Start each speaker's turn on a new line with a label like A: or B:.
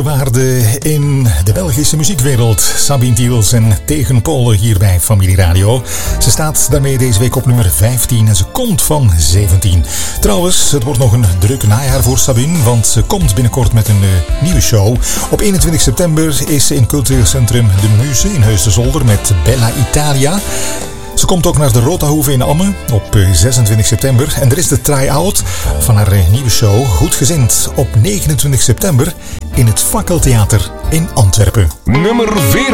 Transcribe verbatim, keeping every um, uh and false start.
A: Waarde in de Belgische muziekwereld. Sabine Tiels en Tegen Pol hier bij Familie Radio. Ze staat daarmee deze week op nummer vijftien en ze komt van zeventien. Trouwens, het wordt nog een druk najaar voor Sabine, want ze komt binnenkort met een uh, nieuwe show. Op eenentwintig september is ze in cultureel centrum De Muze in Heus de Zolder met Bella Italia. Ze komt ook naar de Rotahoeve in Amme op zesentwintig september. En er is de try-out van haar nieuwe show Goedgezind op negenentwintig september in het Fakkeltheater in Antwerpen.
B: Nummer veertien.